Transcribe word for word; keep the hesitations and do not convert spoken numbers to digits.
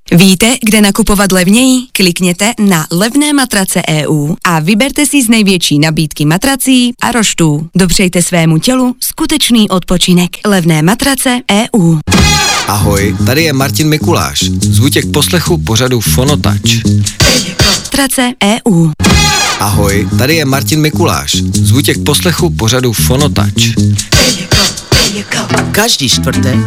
Víte, kde nakupovat levněji? Klikněte na levné matrace tečka e u a vyberte si z největší nabídky matrací a roštů. Dopřejte svému tělu skutečný odpočinek. Levné matrace tečka e u. Ahoj, tady je Martin Mikuláš. Zvu tě k poslechu pořadu Fonotouch. Matrace tečka e u. Ahoj, tady je Martin Mikuláš. Zvu tě k poslechu pořadu Fonotouch. Každý čtvrtek